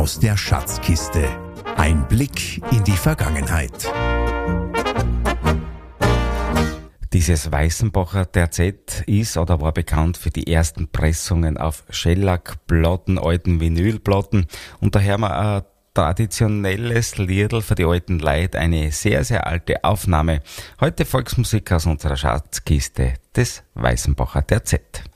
Aus der Schatzkiste. Ein Blick in die Vergangenheit. Dieses Weißenbacher Terzett ist oder war bekannt für die ersten Pressungen auf Schellackplatten, alten Vinylplatten. Und daher haben wir ein traditionelles Liedl für die alten Leute, eine sehr, sehr alte Aufnahme. Heute Volksmusik aus unserer Schatzkiste des Weißenbacher Terzett.